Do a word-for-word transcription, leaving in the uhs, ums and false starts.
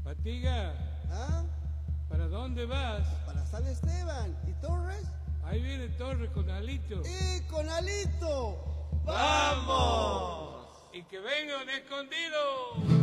Fatiga, ¿Ah? ¿para dónde vas? Para San Esteban. ¿Y Torres? Ahí viene Torres con Alito. ¡Y con Alito! ¡Vamos! Y que vengan escondidos.